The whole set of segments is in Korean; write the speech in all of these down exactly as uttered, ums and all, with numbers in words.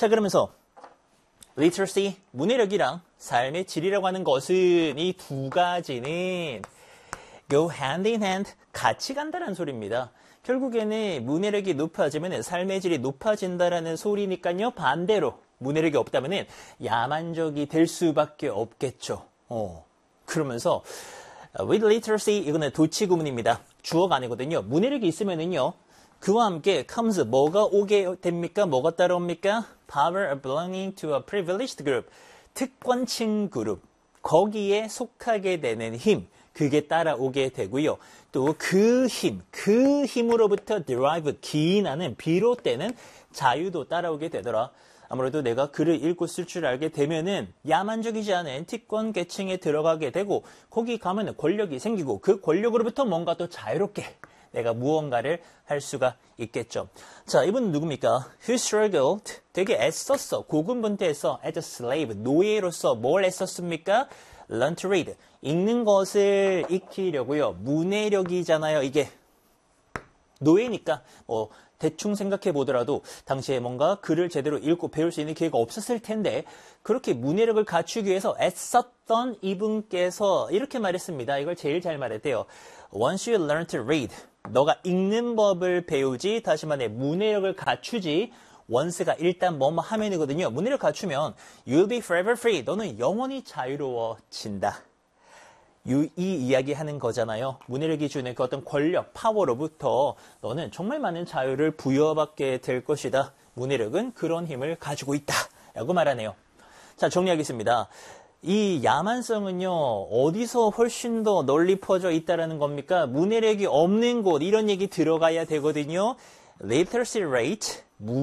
자, 그러면서 literacy, 문해력이랑 삶의 질이라고 하는 것은 이 두 가지는 go hand in hand, 같이 간다는 소리입니다. 결국에는 문해력이 높아지면 삶의 질이 높아진다라는 소리니까요. 반대로 문해력이 없다면 야만적이 될 수밖에 없겠죠. 어. 그러면서 with literacy, 이거는 도치구문입니다. 주어가 아니거든요. 문해력이 있으면은요. 그와 함께 comes, 뭐가 오게 됩니까? 뭐가 따라옵니까? Power belonging to a privileged group, 특권층 그룹, 거기에 속하게 되는 힘, 그게 따라오게 되고요. 또 그 힘, 그 힘으로부터 derive, 기인하는, 비롯되는 자유도 따라오게 되더라. 아무래도 내가 글을 읽고 쓸 줄 알게 되면은 야만적이지 않은 특권 계층에 들어가게 되고 거기 가면은 권력이 생기고 그 권력으로부터 뭔가 또 자유롭게 내가 무언가를 할 수가 있겠죠. 자, 이분은 누굽니까? Who struggled, 되게 애썼어. 고군분투해서 as a slave, 노예로서 뭘 애썼습니까? Learn to read, 읽는 것을 익히려고요. 문해력이잖아요, 이게. 노예니까 뭐 대충 생각해 보더라도 당시에 뭔가 글을 제대로 읽고 배울 수 있는 기회가 없었을 텐데 그렇게 문해력을 갖추기 위해서 애썼던 이분께서 이렇게 말했습니다. 이걸 제일 잘 말했대요. Once you learn to read, 너가 읽는 법을 배우지, 다시 말해 문해력을 갖추지, once가 일단 뭐뭐 하면이거든요. 문해력 갖추면 you'll be forever free, 너는 영원히 자유로워진다. 이, 이 이야기 하는 거잖아요. 문해력이 주는 그 어떤 권력, 파워로부터 너는 정말 많은 자유를 부여받게 될 것이다. 문해력은 그런 힘을 가지고 있다. 라고 말하네요. 자, 정리하겠습니다. 이 야만성은요, 어디서 훨씬 더 널리 퍼져 있다라는 겁니까? 문해력이 없는 곳, 이런 얘기 들어가야 되거든요. literacy rate,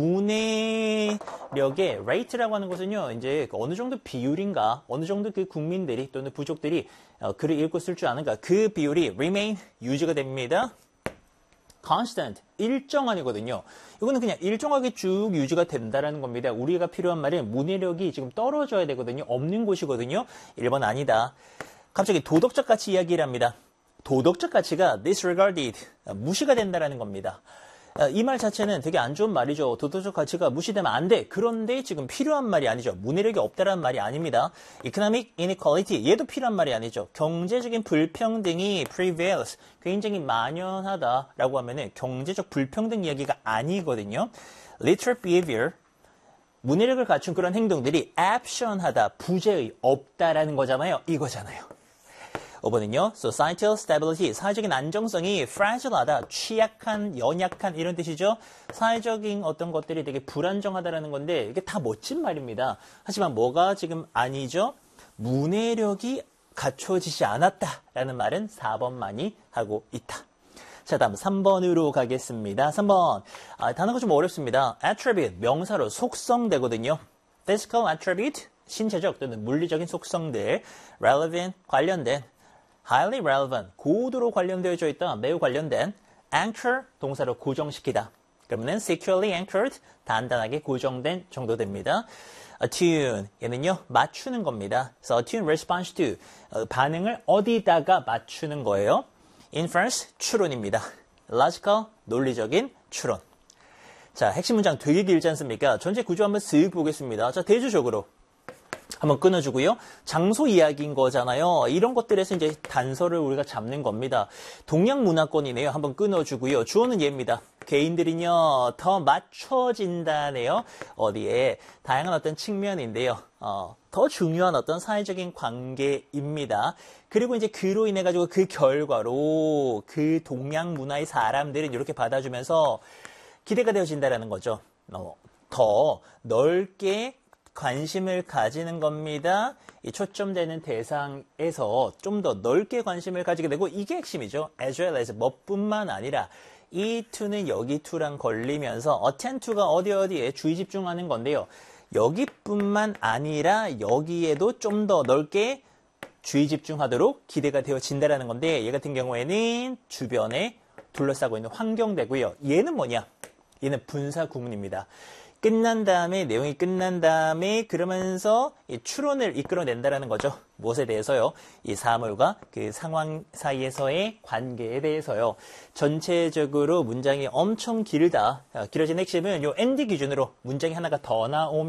문해력의 rate라고 하는 것은요, 이제 어느 정도 비율인가, 어느 정도 그 국민들이 또는 부족들이 어, 글을 읽고 쓸 줄 아는가, 그 비율이 remain, 유지가 됩니다. constant, 일정한이거든요. 이거는 그냥 일정하게 쭉 유지가 된다라는 겁니다. 우리가 필요한 말은 문해력이 지금 떨어져야 되거든요. 없는 곳이거든요. 일 번 아니다. 갑자기 도덕적 가치 이야기를 합니다. 도덕적 가치가 disregarded, 무시가 된다라는 겁니다. 이 말 자체는 되게 안 좋은 말이죠. 도덕적 가치가 무시되면 안 돼. 그런데 지금 필요한 말이 아니죠. 문해력이 없다라는 말이 아닙니다. Economic inequality, 얘도 필요한 말이 아니죠. 경제적인 불평등이 prevails, 굉장히 만연하다라고 하면은 경제적 불평등 이야기가 아니거든요. Literate behavior, 문해력을 갖춘 그런 행동들이 absent하다, 부재의, 없다라는 거잖아요. 이거잖아요. 오 번은요. Societal stability, 사회적인 안정성이 fragile하다, 취약한, 연약한 이런 뜻이죠. 사회적인 어떤 것들이 되게 불안정하다라는 건데 이게 다 멋진 말입니다. 하지만 뭐가 지금 아니죠? 문해력이 갖춰지지 않았다라는 말은 사 번만이 하고 있다. 자, 다음 삼 번으로 가겠습니다. 삼 번. 아, 단어가 좀 어렵습니다. attribute, 명사로 속성되거든요. physical attribute, 신체적 또는 물리적인 속성들. relevant, 관련된. highly relevant, 고도로 관련되어져 있다, 매우 관련된. anchor, 동사로 고정시키다. 그러면 securely anchored, 단단하게 고정된 정도 됩니다. attune, 얘는요, 맞추는 겁니다. 그래서 attune response to, 어, 반응을 어디다가 맞추는 거예요. inference, 추론입니다. logical, 논리적인 추론. 자, 핵심 문장 되게 길지 않습니까? 전체 구조 한번 쓱 보겠습니다. 자, 대조적으로 한번 끊어주고요. 장소 이야기인 거잖아요. 이런 것들에서 이제 단서를 우리가 잡는 겁니다. 동양 문화권이네요. 한번 끊어주고요. 주어는 얘입니다. 개인들이요, 더 맞춰진다네요. 어디에? 다양한 어떤 측면인데요. 어, 더 중요한 어떤 사회적인 관계입니다. 그리고 이제 그로 인해 가지고 그 결과로 그 동양 문화의 사람들은 이렇게 받아주면서 기대가 되어진다라는 거죠. 어, 더 넓게 관심을 가지는 겁니다. 이 초점되는 대상에서 좀 더 넓게 관심을 가지게 되고 이게 핵심이죠. as well as 뭐뿐만 아니라 이 to는 여기 to랑 걸리면서 attend to가 어디 어디에 주의 집중하는 건데요. 여기뿐만 아니라 여기에도 좀 더 넓게 주의 집중하도록 기대가 되어진다는 건데 얘 같은 경우에는 주변에 둘러싸고 있는 환경되고요. 얘는 뭐냐? 얘는 분사 구문입니다. 끝난 다음에 내용이 끝난 다음에 그러면서 이 추론을 이끌어낸다라는 거죠. 무엇에 대해서요? 이 사물과 그 상황 사이에서의 관계에 대해서요. 전체적으로 문장이 엄청 길다. 길어진 핵심은 요 엔드 기준으로 문장이 하나가 더 나오면